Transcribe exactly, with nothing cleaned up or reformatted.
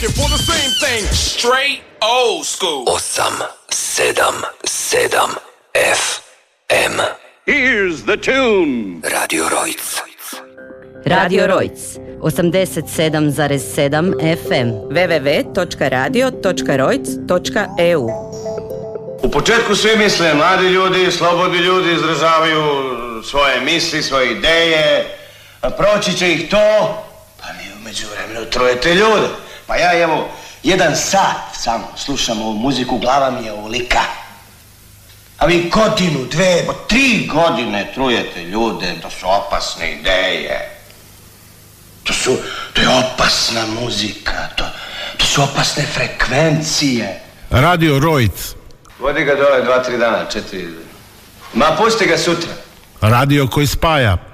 looking for the same thing. Straight old school. osam sedam sedam F M. Here's the tune. Radio Rojc. Radio Rojc, osamdeset sedam zarez sedam F M. w w w točka radio točka rojc točka e u. U početku svi misle, mladi ljudi, slobodni ljudi izražavaju svoje misli, svoje ideje, a proći će ih to, pa vi u međuvremenu trujete ljude. Pa ja evo, jedan sat samo slušam ovu muziku, glava mi je ovolika. A vi godinu, dve, tri godine trujete ljude, to su opasne ideje. To su, to je opasna muzika, to, to su opasne frekvencije. Radio Rojc. Vodi ga dole dva, tri dana, četiri. Ma pusti ga sutra. Radio koji spaja.